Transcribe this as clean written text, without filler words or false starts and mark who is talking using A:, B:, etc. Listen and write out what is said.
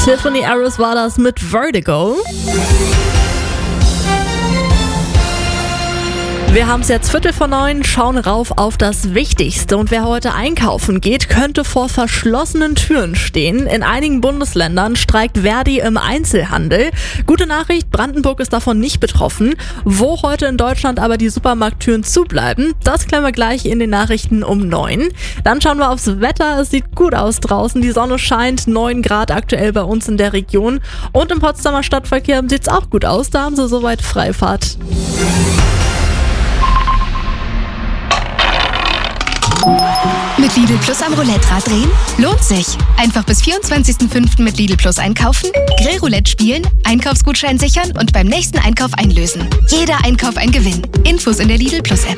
A: Tiffany Harris war das mit Vertigo. Wir haben es jetzt 8:45, schauen rauf auf das Wichtigste. Und wer heute einkaufen geht, könnte vor verschlossenen Türen stehen. In einigen Bundesländern streikt Verdi im Einzelhandel. Gute Nachricht, Brandenburg ist davon nicht betroffen. Wo heute in Deutschland aber die Supermarkttüren zubleiben, das klären wir gleich in den Nachrichten um 9. Dann schauen wir aufs Wetter. Es sieht gut aus draußen. Die Sonne scheint, 9 Grad aktuell bei uns in der Region. Und im Potsdamer Stadtverkehr sieht es auch gut aus. Da haben sie soweit Freifahrt.
B: Mit Lidl Plus am Roulette-Rad drehen? Lohnt sich. Einfach bis 24.05. mit Lidl Plus einkaufen, Grillroulette spielen, Einkaufsgutschein sichern und beim nächsten Einkauf einlösen. Jeder Einkauf ein Gewinn. Infos in der Lidl Plus App.